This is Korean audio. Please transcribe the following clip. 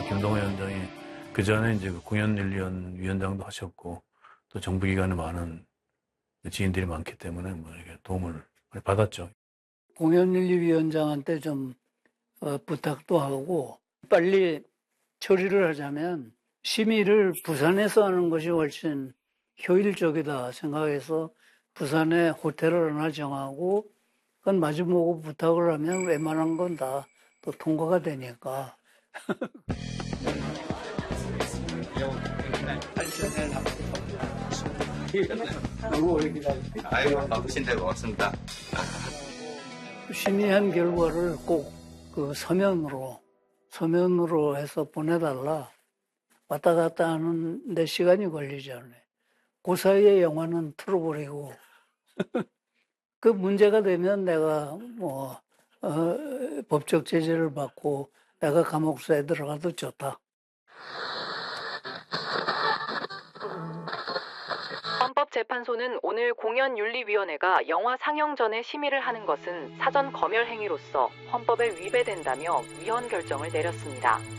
김동호 위원장이 그 전에 이제 그 공연윤리위원 위원장도 하셨고 또 정부기관에 많은 지인들이 많기 때문에 뭐 이렇게 도움을 많이 받았죠. 공연윤리위원장한테 좀 부탁도 하고 빨리 처리를 하자면 심의를 부산에서 하는 것이 훨씬 효율적이다 생각해서 부산에 호텔을 하나 정하고 그건 마주보고 부탁을 하면 웬만한 건 다 또 통과가 되니까. 아이고, 바쁘신데 고맙습니다. 심의한 결과를 꼭 그 서면으로 해서 보내달라. 왔다 갔다 하는데 시간이 걸리잖아요. 그 사이에 영화는 틀어버리고 그 문제가 되면 내가 법적 제재를 받고 내가 감옥사에 들어가도 좋다. 헌법재판소는 오늘 공연윤리위원회가 영화 상영 전에 심의를 하는 것은 사전 검열 행위로서 헌법에 위배된다며 위헌 결정을 내렸습니다.